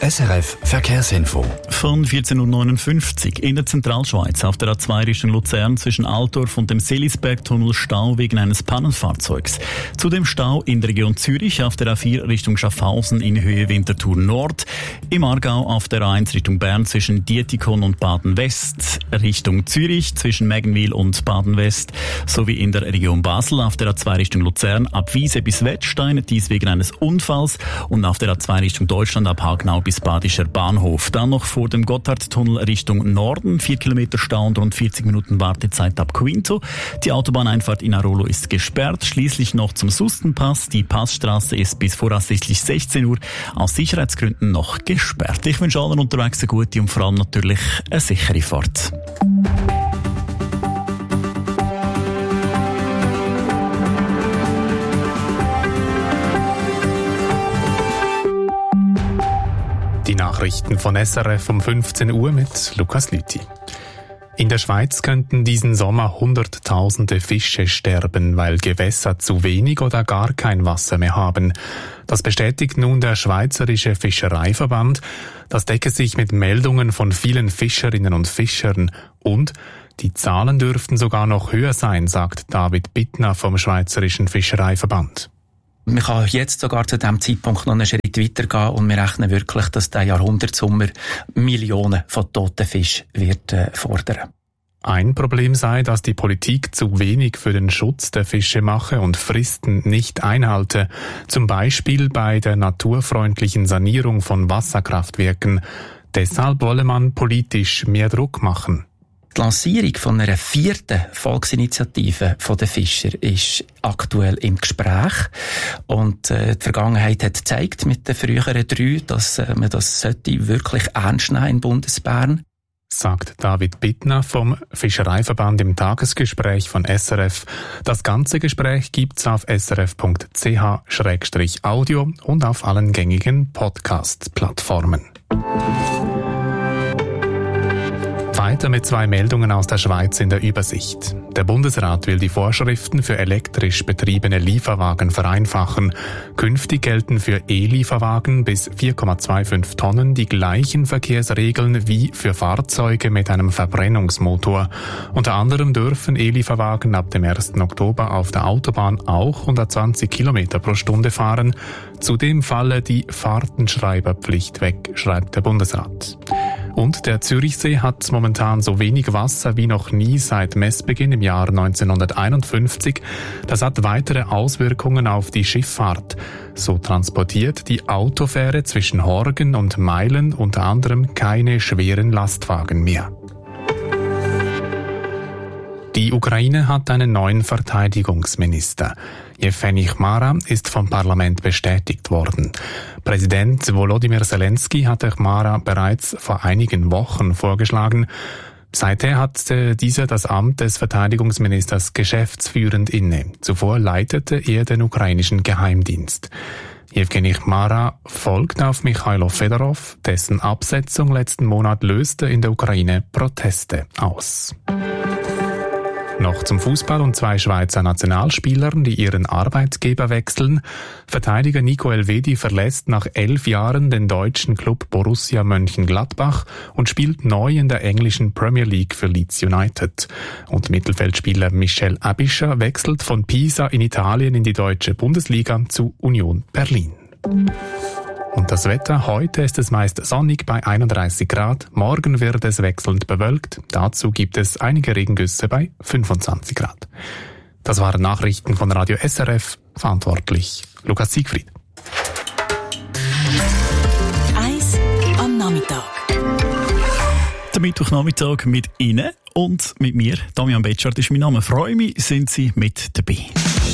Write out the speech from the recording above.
SRF Verkehrsinfo. Von 14.59 Uhr in der Zentralschweiz auf der A2 Richtung Luzern zwischen Altdorf und dem Seelisbergtunnel Stau wegen eines Pannenfahrzeugs. Zudem Stau in der Region Zürich auf der A4 Richtung Schaffhausen in Höhe Winterthur Nord. Im Aargau auf der A1 Richtung Bern zwischen Dietikon und Baden-West. Richtung Zürich zwischen Mägenwil und Baden-West. Sowie in der Region Basel auf der A2 Richtung Luzern ab Wiese bis Wettstein. Dies wegen eines Unfalls. Und auf der A2 Richtung Deutschland ab Hagenau bis Badischer Bahnhof. Dann noch vor dem Gotthardtunnel Richtung Norden. 4 Kilometer Stau und rund 40 Minuten Wartezeit ab Quinto. Die Autobahneinfahrt in Arolo ist gesperrt. Schließlich noch zum Sustenpass. Die Passstraße ist bis voraussichtlich 16 Uhr aus Sicherheitsgründen noch gesperrt. Ich wünsche allen unterwegs eine gute und vor allem natürlich eine sichere Fahrt. Die Nachrichten von SRF um 15 Uhr mit Lukas Lüthi. In der Schweiz könnten diesen Sommer Hunderttausende Fische sterben, weil Gewässer zu wenig oder gar kein Wasser mehr haben. Das bestätigt nun der Schweizerische Fischereiverband. Das decke sich mit Meldungen von vielen Fischerinnen und Fischern. Und die Zahlen dürften sogar noch höher sein, sagt David Bittner vom Schweizerischen Fischereiverband. Man kann jetzt sogar zu diesem Zeitpunkt noch einen Schritt weitergehen und wir rechnen wirklich, dass der Jahrhundertsommer Millionen von toten Fischen wird fordern. Ein Problem sei, dass die Politik zu wenig für den Schutz der Fische mache und Fristen nicht einhalte, zum Beispiel bei der naturfreundlichen Sanierung von Wasserkraftwerken. Deshalb wolle man politisch mehr Druck machen. Die Lancierung von einer 4. Volksinitiative von den Fischern ist aktuell im Gespräch. Und die Vergangenheit hat gezeigt mit den früheren 3, dass man das wirklich ernst nehmen in Bundesbern. Sagt David Bittner vom Fischereiverband im Tagesgespräch von SRF. Das ganze Gespräch gibt's auf srf.ch/audio und auf allen gängigen Podcast-Plattformen. Weiter mit 2 Meldungen aus der Schweiz in der Übersicht. Der Bundesrat will die Vorschriften für elektrisch betriebene Lieferwagen vereinfachen. Künftig gelten für E-Lieferwagen bis 4,25 Tonnen die gleichen Verkehrsregeln wie für Fahrzeuge mit einem Verbrennungsmotor. Unter anderem dürfen E-Lieferwagen ab dem 1. Oktober auf der Autobahn auch 120 Kilometer pro Stunde fahren. Zudem falle die Fahrtenschreiberpflicht weg, schreibt der Bundesrat. Und der Zürichsee hat momentan so wenig Wasser wie noch nie seit Messbeginn im Jahr 1951. Das hat weitere Auswirkungen auf die Schifffahrt. So transportiert die Autofähre zwischen Horgen und Meilen unter anderem keine schweren Lastwagen mehr. Die Ukraine hat einen neuen Verteidigungsminister. Jewgeni Chmara ist vom Parlament bestätigt worden. Präsident Volodymyr Zelensky hatte Chmara bereits vor einigen Wochen vorgeschlagen. Seither hat dieser das Amt des Verteidigungsministers geschäftsführend inne. Zuvor leitete er den ukrainischen Geheimdienst. Jewgeni Chmara folgt auf Michailo Fedorov, dessen Absetzung letzten Monat löste in der Ukraine Proteste aus. Noch zum Fußball und 2 Schweizer Nationalspielern, die ihren Arbeitgeber wechseln. Verteidiger Nico Elvedi verlässt nach 11 Jahren den deutschen Club Borussia Mönchengladbach und spielt neu in der englischen Premier League für Leeds United. Und Mittelfeldspieler Michel Abischer wechselt von Pisa in Italien in die deutsche Bundesliga zu Union Berlin. Und das Wetter, heute ist es meist sonnig bei 31 Grad, morgen wird es wechselnd bewölkt, dazu gibt es einige Regengüsse bei 25 Grad. Das waren Nachrichten von Radio SRF, verantwortlich Lukas Siegfried. Eis am Nachmittag. Der Mittwochnachmittag mit Ihnen und mit mir, Damian Betschart ist mein Name. Freue mich, sind Sie mit dabei.